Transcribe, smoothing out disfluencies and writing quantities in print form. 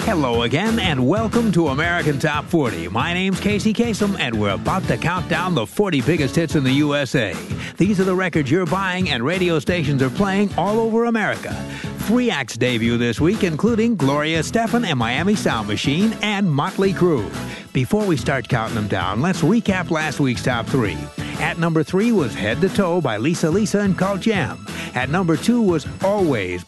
Hello again, and welcome to American Top 40. My name's Casey Kasem, and we're about to count down the 40 biggest hits in the USA. These are the records you're buying and radio stations are playing all over America. 3 acts debut this week, including Gloria Estefan and Miami Sound Machine and Motley Crue. Before we start counting them down, let's recap last week's top 3. At number 3 was Head to Toe by Lisa and Cult Jam. At number 2 was Always